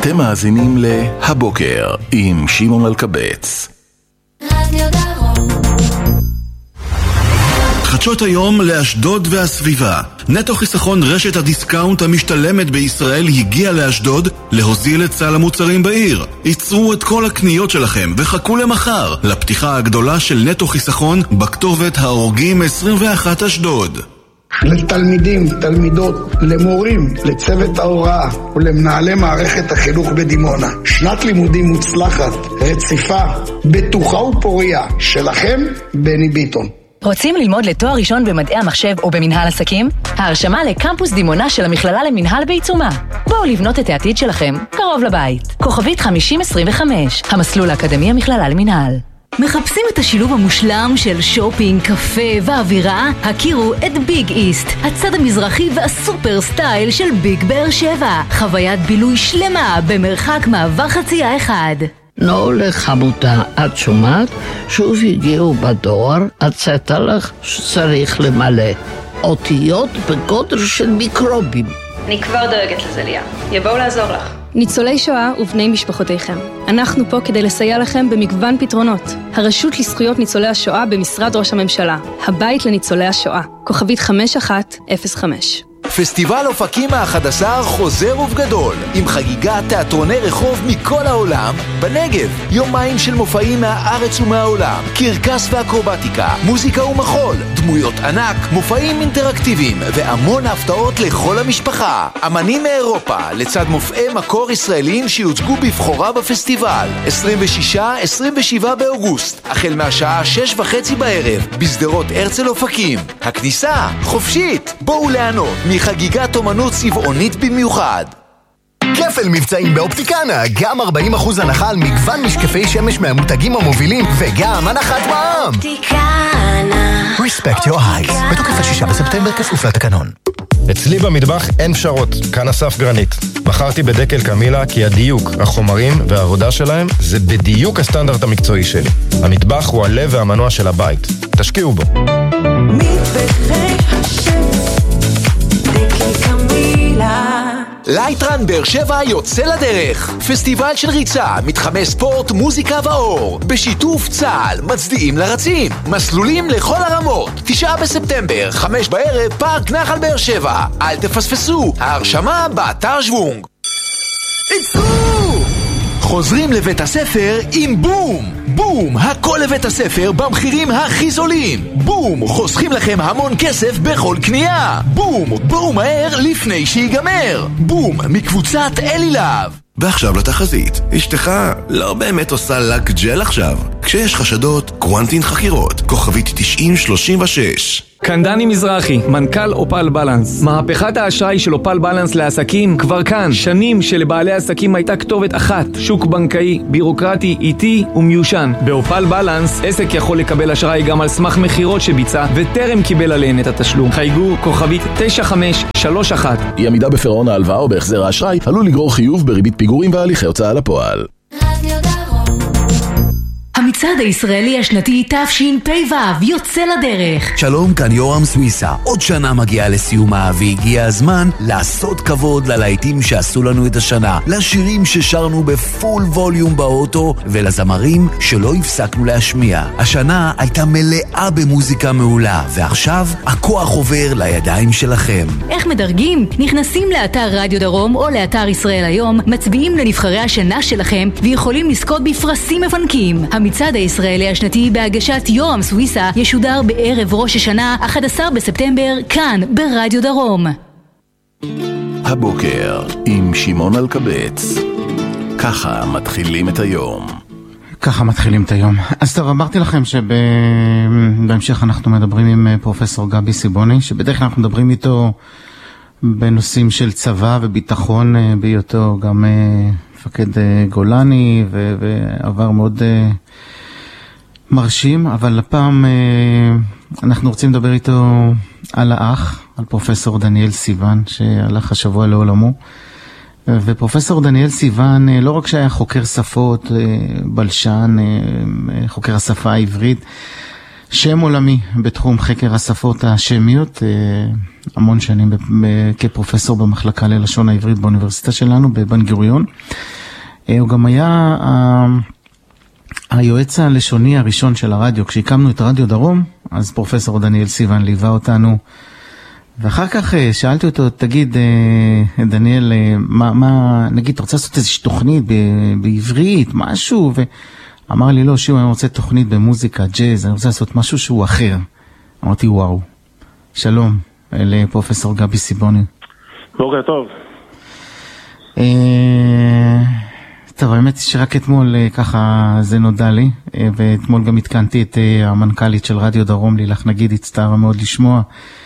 אתם מאזינים להבוקר עם שמעון אלקבץ. רדיו דרום. חדשות היום לאשדוד והסביבה. נטו חיסכון רשת הדיסקאונט המשתלמת בישראל הגיע לאשדוד להוזיל את סל המוצרים בעיר. ייצרו את כל הקניות שלכם וחכו למחר לפתיחה הגדולה של נטו חיסכון בכתובת האורגים 21 אשדוד. לתלמידים, תלמידות, למורים, לצוות ההוראה ולמנהלי מערכת החינוך בדימונה. שנת לימודים מוצלחת, רציפה, בטוחה ופוריה. שלכם, בני ביטון. רוצים ללמוד לתואר ראשון במדעי המחשב או במנהל עסקים? ההרשמה לקמפוס דימונה של המכללה למנהל בעיצומה. בואו לבנות את העתיד שלכם קרוב לבית. כוכבית 5025, המסלול האקדמי המכללה למנהל. מחפשים את השילוב המושלם של שופינג, קפה ואווירה? הכירו את ביג איסט, הצד המזרחי והסופר סטייל של ביג באר שבע. חוויית בילוי שלמה במרחק מעבר חצייה אחד. נו לחמותה, את שומעת? שוב הגיעו בדואר, הצאת לך שצריך למלא אותיות בגודל של מיקרובים. אני כבר דואגת לזה, ליה. יבואו לעזור לך. ניצולי שואה ובני משפחותיכם. אנחנו פה כדי לסייע לכם במגוון פתרונות. הרשות לזכויות ניצולי השואה במשרד ראש הממשלה. הבית לניצולי השואה. כוכבית 5105. פסטיבל אופקים ה-11 חוזר ובגדול, עם חגיגת תיאטרוני רחוב מכל העולם בנגב. יומיים של מופעים מהארץ ומהעולם, קרקס ואקרובטיקה, מוזיקה ומחול, דמויות ענק, מופעים אינטראקטיביים והמון הפתעות לכל המשפחה. אמנים מאירופה לצד מופעי מקור ישראלים שיוצגו בבחורה בפסטיבל. 26-27 באוגוסט, החל מהשעה 6:30 בערב, בסדרות הרצל אופקים. הכניסה חופשית. בואו ליהנות מחגיגת אומנות צבעונית במיוחד. כפל מבצעים באופטיקנה, גם 40% הנחה על מגוון משקפי שמש מהמותגים המובילים וגם הנחת מע"מ. אופטיקנה. Respect your eyes. בתוקף 6 בספטמבר כפוף לתקנון. אצלי במטבח אין פשרות, כאן אסף גרנית. בחרתי בדקל קמילה כי הדיוק, החומרים והעבודה שלהם זה בדיוק הסטנדרט המקצועי שלי. המטבח הוא הלב והמנוע של הבית. תשקיעו בו. מטבחי השם דקל קמילה. לייטרן באר שבע יוצא לדרך. פסטיבל של ריצה, מתחמי ספורט, מוזיקה ואור. בשיתוף צה"ל, מצדיעים לרצים. מסלולים לכל הרמות. 9 בספטמבר, 5 בערב, פארק נחל באר שבע. אל תפספסו, ההרשמה באתר שוונג. חוזרים לבית הספר עם בום! בום! הכל לבית הספר במחירים הכי זולים! בום! חוסכים לכם המון כסף בכל קנייה! בום! בואו מהר לפני שיגמר! בום! מקבוצת אלי להב. ועכשיו לתחזית. אשתך לא באמת עושה לק ג'ל עכשיו. כשיש חשדות, קוונטין חקירות. כוכבית 9036. כאן דני מזרחי, מנכ"ל אופל בלנס. מהפכת האשראי של אופל בלנס לעסקים כבר כאן. שנים שלבעלי עסקים הייתה כתובת אחת, שוק בנקאי, בירוקרטי, איטי ומיושן. באופל בלנס עסק יכול לקבל אשראי גם על סמך מחירות שביצע וטרם קיבל עליהן את התשלום. חייגו כוכבית 9531. אי עמידה בפירעון ההלוואה או בהחזר האשראי עלול לגרור חיוב בריבית פיגורים והליכי הוצאה לפועל. רדיו דרום. המצעד הישראלי השנתי תשפ"ו יוצא לדרך. שלום, כאן יורם סוויסה. עוד שנה מגיעה לסיומה והגיע הזמן לעשות כבוד ללהיטים שעשו לנו את השנה, לשירים ששרנו בפול ווליום באוטו ולזמרים שלא הפסקנו להשמיע. השנה הייתה מלאה במוזיקה מעולה ועכשיו הכוח עובר לידיים שלכם. איך מדרגים? נכנסים לאתר רדיו דרום או לאתר ישראל היום, מצביעים לנבחרי השנה שלכם ויכולים לזכות בפרסים מפנקים. המצעד הישראלי השנתי בהגשת יורם סוויסה ישודר בערב ראש השנה 11 בספטמבר כאן ברדיו דרום. הבוקר עם שמעון אלקבץ. ככה מתחילים את היום. ככה מתחילים את היום. אז טוב, אמרתי לכם שבהמשך אנחנו מדברים עם פרופסור גבי סיבוני, שבדרך כלל אנחנו מדברים איתו בנושאים של צבא וביטחון, בהיותו גם מפקד גולני ועבר מאוד מרשים, אבל הפעם אנחנו רוצים לדבר איתו על האח, על פרופסור דניאל סיוון שהלך השבוע לעולמו. ופרופסור דניאל סיוון לא רק שהיה חוקר שפות, בלשן, חוקר השפה העברית, שם עולמי בתחום חקר השפות השמיות, המון שנים כפרופסור במחלקה ללשון העברית באוניברסיטה שלנו בבן גוריון. הוא גם היה היועץ הלשוני הראשון של הרדיו. כשהקמנו את רדיו דרום, אז פרופסור דניאל סיוון ליווה אותנו, ואחר כך שאלתי אותו, תגיד, דניאל, נגיד, אתה רוצה לעשות איזושהי תוכנית בעברית, משהו? ואמר לי, לא, שיו, אני רוצה תוכנית במוזיקה, ג'אז, אני רוצה לעשות משהו שהוא אחר. אמרתי, וואו. שלום, לפרופסור גבי סיבוני. בוקר טוב. טוב, האמת שרק אתמול ככה זה נודע לי, ואתמול גם התקנתי את המנכ"לית של רדיו דרום, לילך נגיד, הצטערה מאוד לשמוע.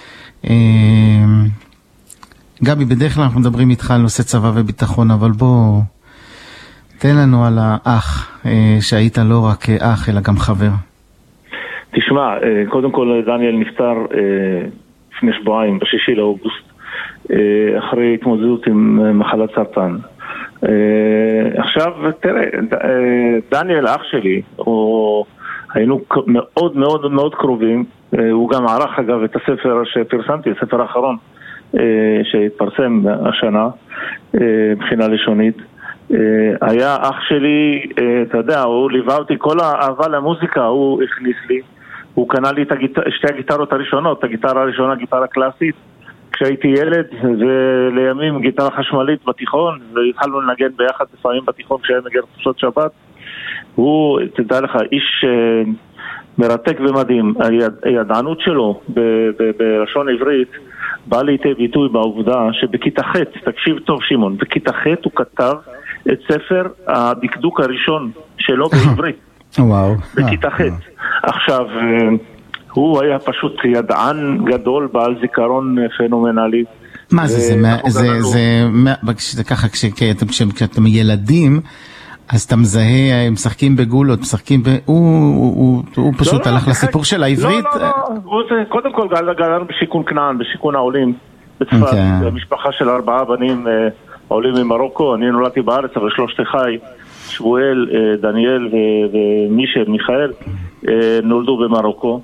גבי, בדרך כלל אנחנו מדברים איתך על נושא צבא וביטחון, אבל בוא, תן לנו על האח, שהיית לא רק אח, אלא גם חבר. תשמע, קודם כל דניאל נפטר לפני שבועיים, ב6 לאוגוסט, אחרי התמודדות עם מחלת סרטן. עכשיו, תראה, דניאל, אח שלי, היינו מאוד מאוד מאוד קרובים. הוא גם ערך אגב את הספר שפרסמתי, הספר האחרון שהתפרסם השנה, מבחינה לשונית. היה אח שלי, אתה יודע, הוא ליווה אותי, כל האהבה למוזיקה הוא הכניס לי. הוא קנה לי את שתי הגיטרות הראשונות, הגיטרה הראשונה, גיטרה קלאסית, כשהייתי ילד, ולימים גיטרה חשמלית בתיכון, והתחלנו לנגן ביחד לפעמים בתיכון כשהיה מגיע חופשות שבת. הוא, תדע לך, איש מרתק ומדהים. הידענות שלו בלשון עברית באה לידי ביטוי בעובדה שבכיתה ח', תקשיב טוב שמעון, בכיתה ח' הוא כתב את ספר הדקדוק הראשון שלו בעברית. וואו. בכיתה ח'. עכשיו, הוא היה פשוט ידען גדול, בעל זיכרון פנומנלי. מה זה? זה ככה, כשאתם ילדים, אז אתה מזהה, הם משחקים בגולות, משחקים הוא פשוט הלך לסיפור של העברית? לא, קודם כל גדלנו בשיכון כנען, בשיכון העולים, בצפת, משפחה של 4 בנים עולים ממרוקו. אני נולדתי בארץ, אבל 3 אחי, שבואל, דניאל ומישל, מיכאל, נולדו במרוקו.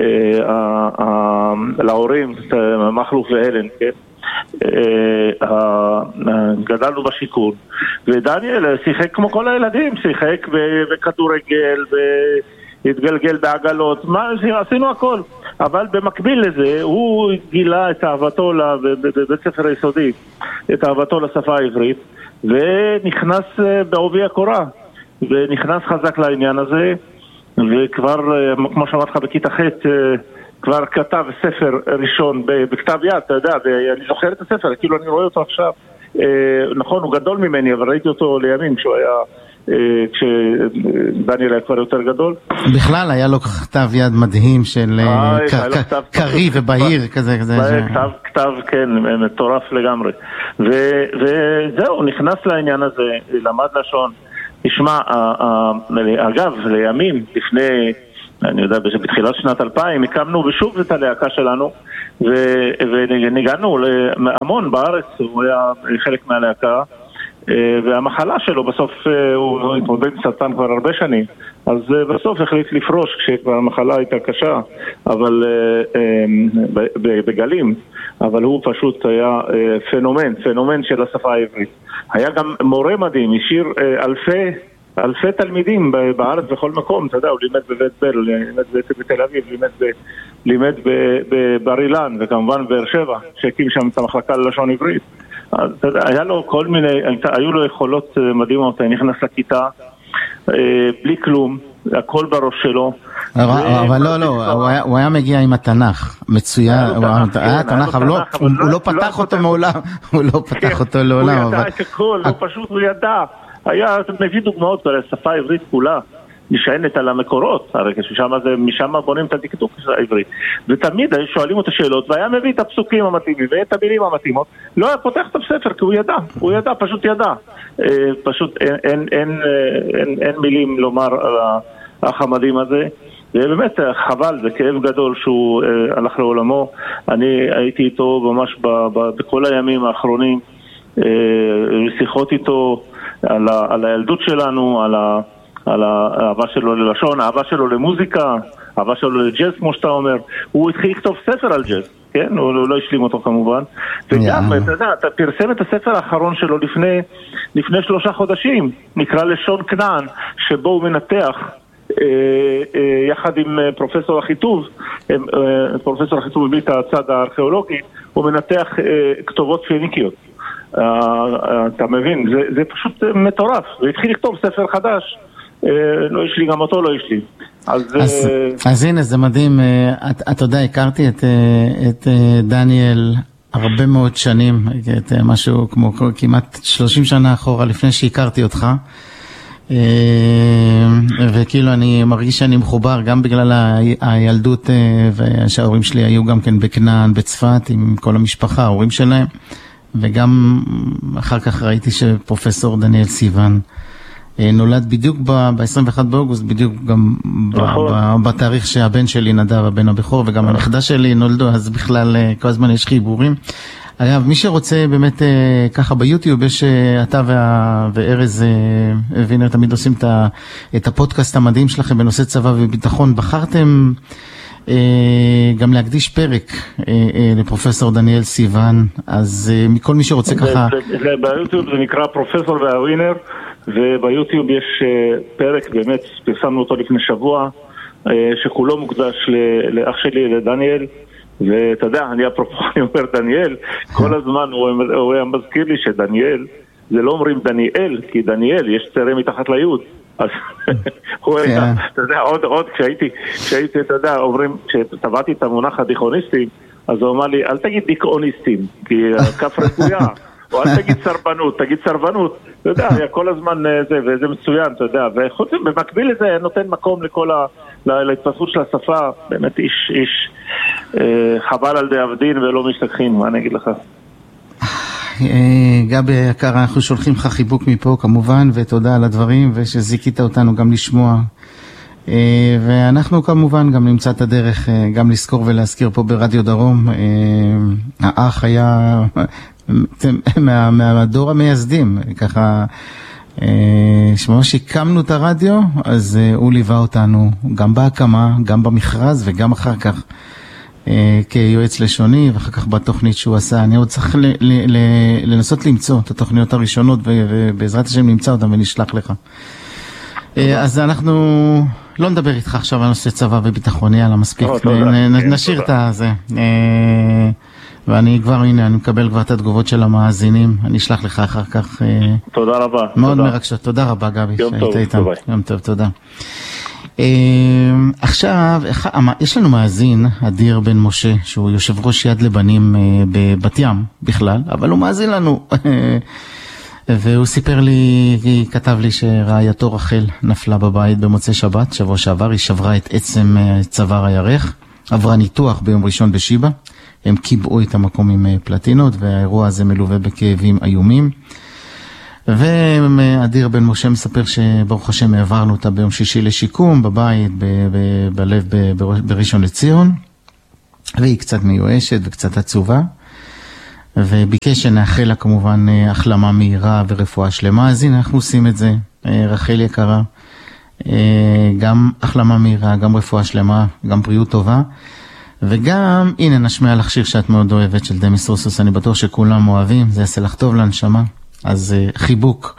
להורים, מחלוף ואלן, כן? גדלנו בשיכון, ודניאל שיחק כמו כל הילדים, שיחק בכדורגל, התגלגל בעגלות, עשינו הכל. אבל במקביל לזה הוא גילה את אהבתו בבית ספר היסודי, את אהבתו לשפה העברית, ונכנס בעובי הקורה, ונכנס חזק לעניין הזה, וכבר, כמו שאמרתי לך, בכיתה ח' כבר כתב ספר ראשון בכתב יד, אתה יודע, ואני זוכר את הספר, כאילו אני רואה אותו עכשיו. נכון, הוא גדול ממני, אבל ראיתי אותו לימים כשהוא היה, כשדניאל היה כבר יותר גדול. בכלל היה לו כתב יד מדהים של קרי ובהיר כזה. כתב, כן, מטורף לגמרי. וזהו, נכנס לעניין הזה, למד לשון. תשמע, אגב, לימים, לפני, אני יודע, בתחילת שנת 2000, הקמנו שוב את הלהקה שלנו, וניגענו המון בארץ, הוא היה חלק מהלהקה, והמחלה שלו בסוף, הוא התמודד עם סרטן כבר הרבה שנים, אז בסוף החליט לפרוש כשכבר המחלה הייתה קשה, אבל בגלים, אבל הוא פשוט היה פנומן של השפה העברית. היה גם מורה מדהים, השאיר אלפי תלמידים בארץ בכל מקום, אתה יודע, הוא לימד בבית בל, לימד בתל אביב, לימד בבר אילן, וכמובן באר שבע, שהקים שם את המחלקה ללשון עברית. אז אתה יודע, היו לו יכולות מדהימות, נכנס לכיתה, בלי כלום, הכל בראש שלו. אבל לא, הוא היה מגיע עם התנ"ך, מצוין, היה תנ"ך, אבל הוא לא פתח אותו מעולם, הוא ידע את הכל, הוא ידע. היה, מביא דוגמאות, השפה העברית כולה נשענת על המקורות, הרי משם בונים את הדקדוק העברית, ותמיד היו שואלים אותו שאלות, והיה מביא את הפסוקים המתאימים ואת המילים המתאימות, לא היה פותח את הספר, כי הוא ידע, פשוט ידע. פשוט אין מילים לומר על האח המדהים הזה, ובאמת חבל, זה כאב גדול שהוא הלך לעולמו. אני הייתי איתו ממש בכל הימים האחרונים, שיחות איתו על הילדות שלנו, על האהבה שלו ללשון, האהבה שלו למוזיקה, האהבה שלו לג'אז, כמו שאתה אומר. הוא התחיל לכתוב ספר על ג'אז. כן? הוא לא השלים אותו כמובן. וגם, אתה יודע, אתה פרסם את הספר האחרון שלו לפני 3 חודשים, נקרא לשון כנען, שבו הוא מנתח יחד עם פרופסור אחיטוב, פרופסור אחיטוב הביא את הצד הארכיאולוגי, הוא מנתח כתובות פיניקיות. אתה מבין, זה פשוט מטורף. הוא התחיל לכתוב ספר חדש, לא יש לי, גם אותו לא יש לי. אז הנה, זה מדהים. אתה יודע, הכרתי את דניאל הרבה מאוד שנים, את משהו כמו כמעט 30 שנה אחורה לפני שהכרתי אותך, וכאילו אני מרגיש שאני מחובר גם בגלל הילדות, וההורים שלי היו גם כן בכנען, בצפת, עם כל המשפחה, ההורים שלהם, וגם אחר כך ראיתי שפרופסור דניאל סיוון נולד בדיוק ב-21 באוגוסט, בדיוק גם בתאריך שהבן שלי נדב, הבן הבכור, וגם הנכדה שלי נולדו, אז בכלל כל הזמן יש חיבורים. אגב, מי שרוצה באמת ככה ביוטיוב, יש אתה וארז וינר תמיד עושים את הפודקאסט המדהים שלכם בנושא צבא וביטחון. בחרתם גם להקדיש פרק לפרופסור דניאל סיוון, אז מכל מי שרוצה ככה... ביוטיוב זה נקרא פרופסור והווינר, וביוטיוב יש פרק, באמת פרסמנו אותו לפני שבוע, שכולו מוקדש לאח שלי, לדניאל, ואתה יודע, אני אומר דניאל, כל הזמן הוא היה מזכיר לי שדניאל, זה לא אומרים דניאל, כי דניאל, יש צרה מתחת ליוד. אז הוא היה, אתה יודע, עוד כשהייתי, אתה יודע, אומרים, כשטבעתי את המונח הדיכאוניסטים, אז הוא אמר לי, אל תגיד דיכאוניסטים, כי כף רצויה, או אל תגיד סרבנות, תגיד סרבנות. אתה יודע, היה כל הזמן זה, וזה מצוין, אתה יודע, וחוץ במקביל לזה נותן מקום לכל להתפתחות של השפה, באמת איש חבל על דאבדין ולא משתכחין, מה אני אגיד לך? גבי יקר, אנחנו שולחים לך חיבוק מפה כמובן, ותודה על הדברים, ושזיקית אותנו גם לשמוע. ואנחנו כמובן גם נמצא את הדרך גם לזכור ולהזכיר פה ברדיו דרום. האח היה מהדור המייסדים, ככה שממש הקמנו את הרדיו, אז הוא ליווה אותנו גם בהקמה, גם במכרז וגם אחר כך כיועץ לשוני, ואחר כך בתוכנית שהוא עשה. אני עוד צריך לנסות למצוא את התוכניות הראשונות, ובעזרת השם נמצא אותם ונשלח לך. אז אנחנו לא נדבר איתך עכשיו על נושא צבא וביטחון, יאללה, מספיק. נשאיר את זה. ואני כבר, הנה, אני מקבל כבר את התגובות של המאזינים, אני אשלח לך אחר כך. תודה רבה. מאוד מרגשות. תודה רבה, גבי. יום טוב, ביי. יום טוב, תודה. עכשיו, יש לנו מאזין, אדיר בן משה, שהוא יושב ראש יד לבנים בבת ים בכלל, אבל הוא מאזין לנו. והוא סיפר לי, כתב לי שרעייתו רחל נפלה בבית במוצאי שבת, שבוע שעבר, היא שברה את עצם צוואר הירך, עברה ניתוח ביום ראשון בשיבא, הם קיבעו את המקום עם פלטינות, והאירוע הזה מלווה בכאבים איומים. ואדיר בן משה מספר שברוך השם העברנו אותה ביום שישי לשיקום, בבית, בלב בראשון לציון, והיא קצת מיואשת וקצת עצובה, וביקש שנאחל לה כמובן החלמה מהירה ורפואה שלמה. אז הנה אנחנו עושים את זה, רחל יקרה, גם החלמה מהירה, גם רפואה שלמה, גם בריאות טובה, וגם הנה נשמע לך שיר שאת מאוד אוהבת של דמיס רוסוס, אני בטוח שכולם אוהבים, זה יעשה לך טוב לנשמה. אז חיבוק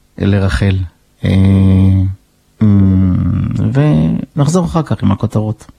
לרחל, ונחזור אחר כך עם הכותרות.